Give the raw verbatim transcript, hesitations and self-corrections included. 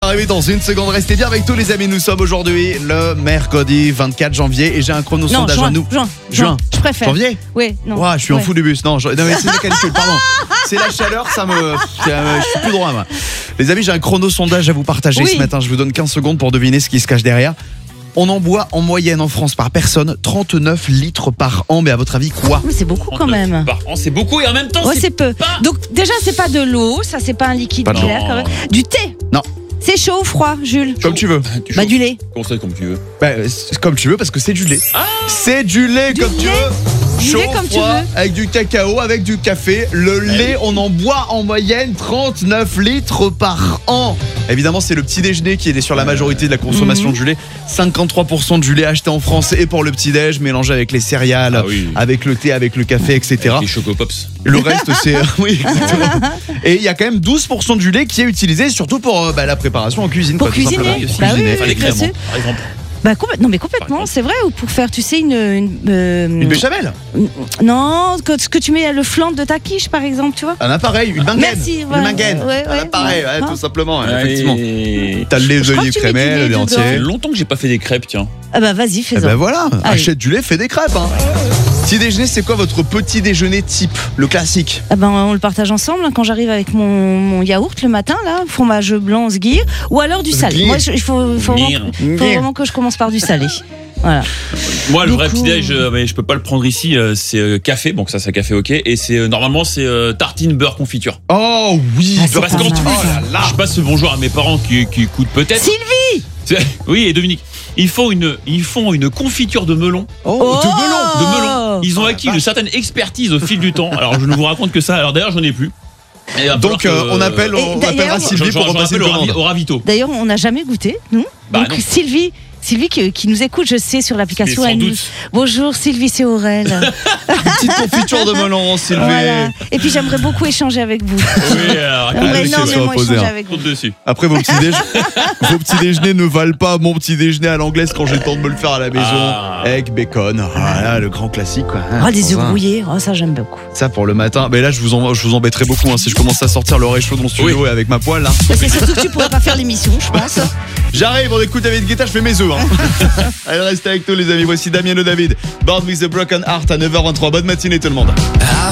arriver dans une seconde. Restez bien avec tous les amis. Nous sommes aujourd'hui le mercredi vingt-quatre janvier et j'ai un chrono Non, sondage juin, à nous. juin, Juin. Je préfère. Janvier. Oui, non. Ouah, je suis ouais. en fou du bus. Non, je... non mais c'est le calcul, pardon. C'est la chaleur, ça me. c'est, euh, Je suis plus droit, moi. Les amis, j'ai un chrono sondage à vous partager Oui. ce matin. Je vous donne quinze secondes pour deviner ce qui se cache derrière. On en boit en moyenne en France par personne trente-neuf litres par an. Mais à votre avis, quoi? Mais c'est beaucoup quand même. Par an, c'est beaucoup et en même temps, Ouais, c'est c'est peu. pas- Donc déjà, c'est pas de l'eau, ça c'est pas un liquide Pas de- clair Non. quand même. Du thé. Non. C'est chaud ou froid, Jules? Comme tu veux. Tu Bah chauffes. du lait. Comment ça, comme tu veux. Bah, c'est comme tu veux parce que c'est du lait. c'est du lait Du comme tu lait. veux. Du Chaud, lait comme tu froid, veux. avec du cacao, avec du café. Le lait, on en boit en moyenne trente-neuf litres par an. Évidemment, c'est le petit déjeuner qui est sur la majorité de la consommation Mhm. du lait. cinquante-trois pour cent du lait acheté en France et pour le petit déj, mélangé avec les céréales, Ah oui. avec le thé, avec le café, et cetera. Les Choco Pops. Le reste, c'est oui, exactement. Et il y a quand même douze pour cent du lait qui est utilisé, surtout pour euh, bah, la préparation en cuisine. Pour quoi, tout cuisiner. simplement. Bah oui, Cuisiner. Enfin, les bien crèmes, sûr. par exemple. Bah complè- non mais complètement, Par c'est vrai. Ou pour faire, tu sais, une, une, euh, Une béchamel, non, que, ce que tu mets le flanc de ta quiche par exemple, tu vois. un appareil, une mangaine. Merci, Une voilà. mangaine. Ouais, un ouais, appareil, ouais. ouais, tout simplement, ouais, effectivement. Et... T'as le lait Je crois d'olive que tu mets du crémel, lait le lait dedans. entier. Ça fait longtemps que j'ai pas fait des crêpes, tiens. Ah bah vas-y, Eh fais-en. ben voilà, Allez. achète du lait, fais des crêpes. Hein. Petit déjeuner, c'est quoi votre petit déjeuner type? Le classique. Ah ben, on le partage ensemble hein, quand j'arrive avec mon, mon yaourt le matin, là, fromage blanc, sgir, ou alors du salé. Sgir. Moi, je- il faut, faut, Sgir. vraiment, faut Sgir. vraiment que je commence par du salé. Voilà. Moi, le Du vrai coup- petit-déj, euh, mais je peux pas le prendre ici, euh, c'est euh, café. Bon, ça, c'est café, ok. Et c'est euh, normalement, c'est euh, tartine, beurre, confiture. Oh oui, Ah, c'est Parce pas qu'en mal. plus, Oh là là. je passe ce bonjour à mes parents qui, qui écoutent peut-être. Sylvie C'est- Oui, et Dominique. Ils font une, ils font une confiture de melon. Oh, de melon. De melon. Ils ont acquis une certaine expertise au fil du temps. Alors, je ne vous raconte que ça. Alors, d'ailleurs, j'en ai plus. Et il va Donc falloir euh, que- on appelle, Et on d'ailleurs- appellera J'en- Sylvie j'en- pour j'en repasser appelle le au, ravi- commande. au ravito. D'ailleurs, on n'a jamais goûté, nous. Bah Donc non. Sylvie, Sylvie qui, qui nous écoute, je sais, sur l'application. Mais sans elle nous- doute. Bonjour Sylvie, c'est Aurel. Petite confiture de melon, Sylvie. Voilà. Et puis j'aimerais beaucoup échanger avec vous. Oui, alors, J'aimerais Ah oui, c'est énormément soit opposé, échanger hein. avec vous. saute dessus. Après vos petits déj, vos petits déjeuners ne valent pas mon petit déjeuner à l'anglaise quand j'ai le temps de me le faire à la maison, Ah. egg, bacon, voilà le grand classique quoi. Ah, des œufs Sans un- brouillés, oh, ça j'aime beaucoup. Ça pour le matin. Mais là je vous en, je vous embêterai beaucoup hein, si je commence à sortir l'oreille chaude dans le studio et avec ma poêle là. Mais c'est surtout que tu pourrais pas faire l'émission, je pense. J'arrive, on écoute David Guetta, je fais mes œufs. Hein. Allez restez avec nous les amis. Voici Damien Le David, Born with a Broken Heart à neuf heures vingt-trois. Bonne matinée tout le monde.